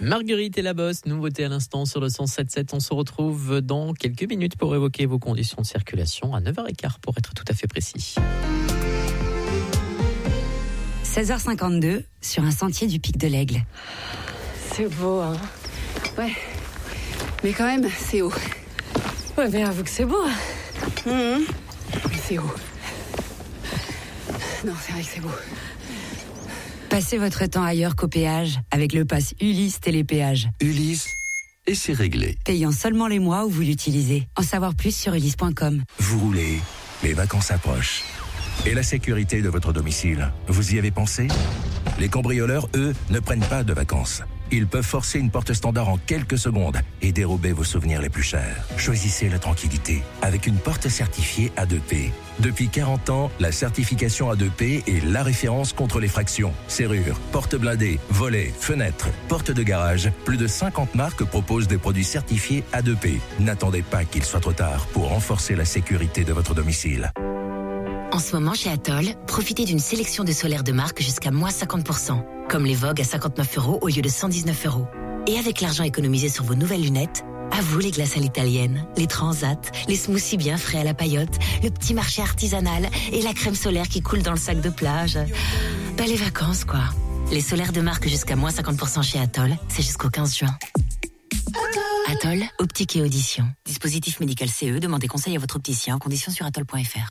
Marguerite et la Bosse, nouveauté à l'instant sur le 107.7. On se retrouve dans quelques minutes pour évoquer vos conditions de circulation à 9h15 pour être tout à fait précis. 16h52 sur un sentier du Pic de l'Aigle. C'est beau, hein. Ouais. Mais quand même, c'est haut. Ouais, mais avoue que c'est beau. C'est haut. Non, c'est vrai que c'est beau. Passez votre temps ailleurs qu'au péage avec le pass Ulysse Télépéage. Ulysse, et c'est réglé. Payant seulement les mois où vous l'utilisez. En savoir plus sur ulysse.com. Vous roulez, les vacances approchent. Et la sécurité de votre domicile, vous y avez pensé ? Les cambrioleurs, eux, ne prennent pas de vacances. Ils peuvent forcer une porte standard en quelques secondes et dérober vos souvenirs les plus chers. Choisissez la tranquillité avec une porte certifiée A2P. Depuis 40 ans, la certification A2P est la référence contre les fractions. Serrures, portes blindées, volets, fenêtres, portes de garage. Plus de 50 marques proposent des produits certifiés A2P. N'attendez pas qu'il soit trop tard pour renforcer la sécurité de votre domicile. En ce moment, chez Atoll, profitez d'une sélection de solaires de marque jusqu'à moins 50%, comme les Vogue à 59 € au lieu de 119 €. Et avec l'argent économisé sur vos nouvelles lunettes, à vous les glaces à l'italienne, les transats, les smoothies bien frais à la paillote, le petit marché artisanal et la crème solaire qui coule dans le sac de plage. Bah, les vacances, quoi. Les solaires de marque jusqu'à moins 50% chez Atoll, c'est jusqu'au 15 juin. Atoll, optique et audition. Dispositif médical CE, demandez conseil à votre opticien en conditions sur atoll.fr.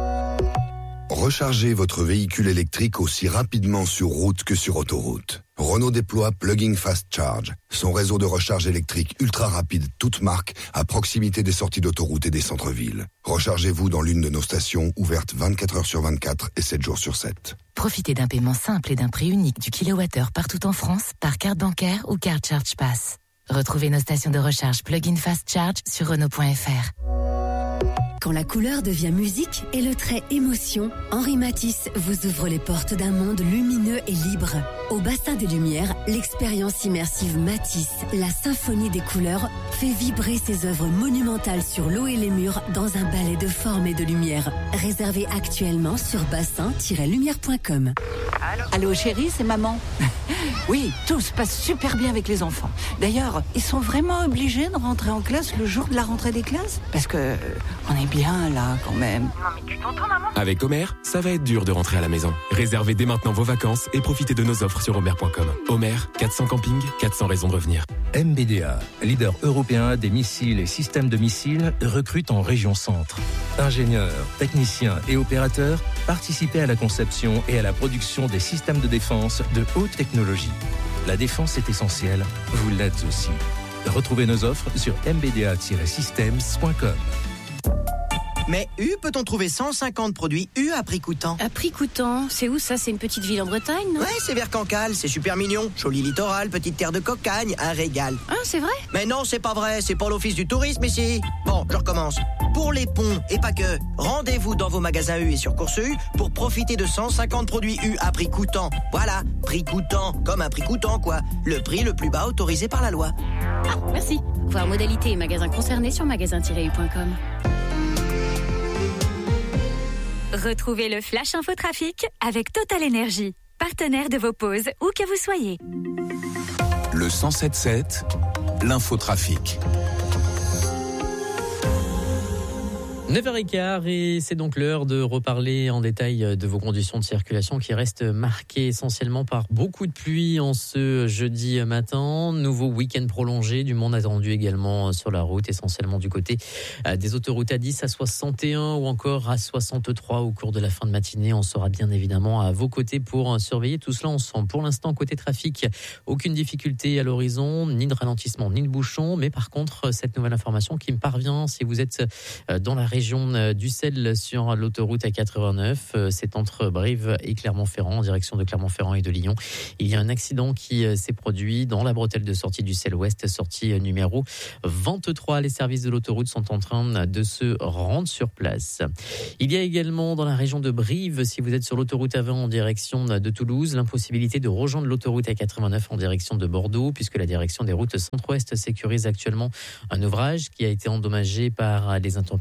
Rechargez votre véhicule électrique aussi rapidement sur route que sur autoroute. Renault déploie Plug-in Fast Charge, son réseau de recharge électrique ultra rapide, toute marque, à proximité des sorties d'autoroute et des centres-villes. Rechargez-vous dans l'une de nos stations ouvertes 24 heures sur 24 et 7 jours sur 7. Profitez d'un paiement simple et d'un prix unique du kilowattheure partout en France par carte bancaire ou carte Charge Pass. Retrouvez nos stations de recharge Plug-in Fast Charge sur Renault.fr. Quand la couleur devient musique et le trait émotion, Henri Matisse vous ouvre les portes d'un monde lumineux et libre. Au bassin des Lumières, l'expérience immersive Matisse, la symphonie des couleurs, fait vibrer ses œuvres monumentales sur l'eau et les murs dans un ballet de forme et de lumière. Réservé actuellement sur bassin-lumière.com. Allô chérie, c'est maman. Oui, tout se passe super bien avec les enfants. D'ailleurs, ils sont vraiment obligés de rentrer en classe le jour de la rentrée des classes ? Parce que on est bien là quand même. Non mais tu t'entends maman ? Avec Homer, ça va être dur de rentrer à la maison. Réservez dès maintenant vos vacances et profitez de nos offres sur homer.com. Homer, 400 campings, 400 raisons de revenir. MBDA, leader européen des missiles et systèmes de missiles, recrute en région centre. Ingénieurs, techniciens et opérateurs, participez à la conception et à la production des systèmes de défense de haute technologie. La défense est essentielle, vous l'êtes aussi. Retrouvez nos offres sur mbda-systems.com. Mais U, peut-on trouver 150 produits U à prix coûtant ? À prix coûtant, c'est où ça ? C'est une petite ville en Bretagne, non ? Ouais, c'est vers Cancale, c'est super mignon. Joli littoral, petite terre de cocagne, un régal. Ah, c'est vrai ? Mais non, c'est pas vrai, c'est pas l'office du tourisme ici. Bon, je recommence. Pour les ponts, et pas que, rendez-vous dans vos magasins U et sur Course U pour profiter de 150 produits U à prix coûtant. Voilà, prix coûtant, comme un prix coûtant quoi. Le prix le plus bas autorisé par la loi. Ah, merci. Voir modalité et magasins concernés sur magasin-u.com. Retrouvez le Flash Infotrafic avec Total Energy, partenaire de vos pauses où que vous soyez. Le 107.7, l'infotrafic. 9h15 et c'est donc l'heure de reparler en détail de vos conditions de circulation qui restent marquées essentiellement par beaucoup de pluie en ce jeudi matin. Nouveau week-end prolongé, du monde attendu également sur la route, essentiellement du côté des autoroutes A10, A61 ou encore A63 au cours de la fin de matinée. On sera bien évidemment à vos côtés pour surveiller tout cela ensemble. Pour l'instant, côté trafic, aucune difficulté à l'horizon, ni de ralentissement, ni de bouchon. Mais par contre, cette nouvelle information qui me parvient, si vous êtes dans la région d'Ussel sur l'autoroute A89, c'est entre Brive et Clermont-Ferrand, en direction de Clermont-Ferrand et de Lyon. Il y a un accident qui s'est produit dans la bretelle de sortie d'Ussel-Ouest, sortie numéro 23. Les services de l'autoroute sont en train de se rendre sur place. Il y a également dans la région de Brive, si vous êtes sur l'autoroute A20 en direction de Toulouse, l'impossibilité de rejoindre l'autoroute A89 en direction de Bordeaux, puisque la direction des routes centre-ouest sécurise actuellement un ouvrage qui a été endommagé par les intempéries de ces derniers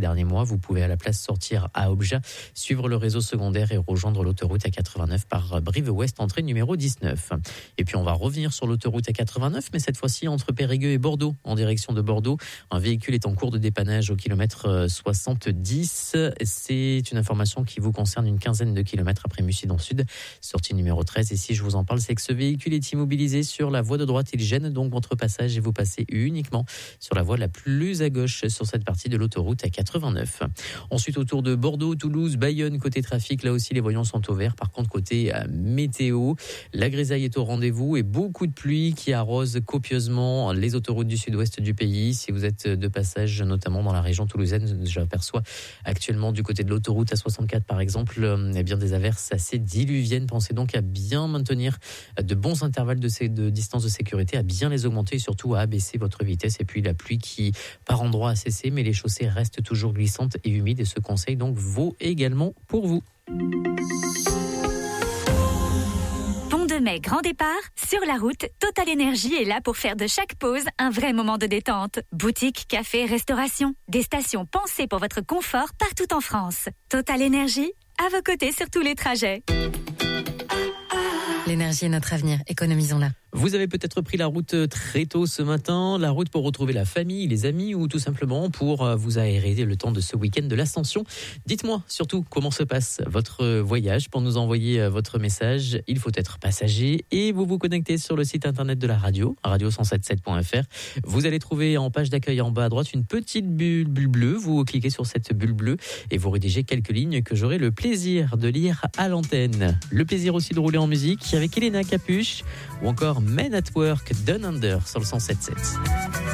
derniers mois. Vous pouvez à la place sortir à Objat, suivre le réseau secondaire et rejoindre l'autoroute A89 par Brive-Ouest, entrée numéro 19. Et puis on va revenir sur l'autoroute A89, mais cette fois-ci entre Périgueux et Bordeaux, en direction de Bordeaux. Un véhicule est en cours de dépannage au kilomètre 70. C'est une information qui vous concerne une quinzaine de kilomètres après Mucident Sud, sortie numéro 13. Et si je vous en parle, c'est que ce véhicule est immobilisé sur la voie de droite. Il gêne donc votre passage et vous passez uniquement sur la voie la plus à gauche sur cette partie de l'autoroute A89. Ensuite, autour de Bordeaux, Toulouse, Bayonne, côté trafic, là aussi les voyants sont au vert. Par contre, côté météo, la grisaille est au rendez-vous et beaucoup de pluie qui arrose copieusement les autoroutes du sud-ouest du pays. Si vous êtes de passage, notamment dans la région toulousaine, j'aperçois actuellement du côté de l'autoroute A64 par exemple, eh bien des averses assez diluviennes. Pensez donc à bien maintenir de bons intervalles de distance de sécurité, à bien les augmenter et surtout à abaisser votre vitesse. Et puis la pluie qui par endroits a cessé, mais les chaussées restent toujours glissantes et humides et ce conseil donc vaut également pour vous. Pont de Mai, grand départ. Sur la route, Total Énergie est là pour faire de chaque pause un vrai moment de détente. Boutique, café, restauration. Des stations pensées pour votre confort partout en France. Total Énergie, à vos côtés sur tous les trajets. L'énergie est notre avenir, économisons-la. Vous avez peut-être pris la route très tôt ce matin, la route pour retrouver la famille, les amis ou tout simplement pour vous aérer le temps de ce week-end de l'Ascension. Dites-moi surtout comment se passe votre voyage. Pour nous envoyer votre message, il faut être passager et vous vous connectez sur le site internet de la radio, radio177.fr. Vous allez trouver en page d'accueil en bas à droite une petite bulle bleue. Vous cliquez sur cette bulle bleue et vous rédigez quelques lignes que j'aurai le plaisir de lire à l'antenne. Le plaisir aussi de rouler en musique avec Elena Capuche ou encore Men at Work, Down Under sur le 107.7.